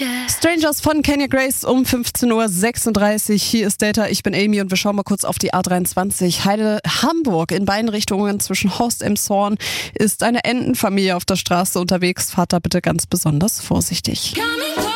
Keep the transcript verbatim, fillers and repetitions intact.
Strangers von Kenya Grace um fünfzehn Uhr sechsunddreißig. Hier ist Data, ich bin Amy und wir schauen mal kurz auf die A dreiundzwanzig. Heide Hamburg in beiden Richtungen zwischen Horst Emshorn ist eine Entenfamilie auf der Straße unterwegs. Fahrt da bitte ganz besonders vorsichtig.